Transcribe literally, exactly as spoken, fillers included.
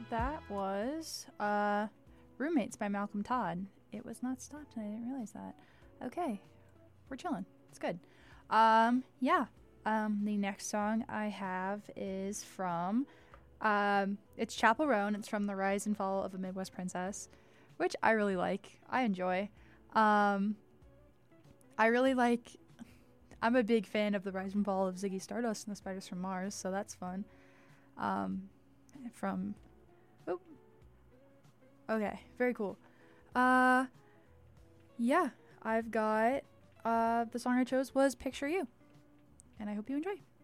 that was uh, Roommates by Malcolm Todd. It was not stopped, and I didn't realize that. Okay, we're chilling. It's good. Um, yeah. Um, the next song I have is from, um, it's Chappell Roan. It's from The Rise and Fall of a Midwest Princess, which I really like. I enjoy. Um, I really like, I'm a big fan of The Rise and Fall of Ziggy Stardust and the Spiders from Mars, so that's fun. Um, from, oh, okay, very cool. Uh, yeah, I've got, uh, the song I chose was Picture You. And I hope you enjoy.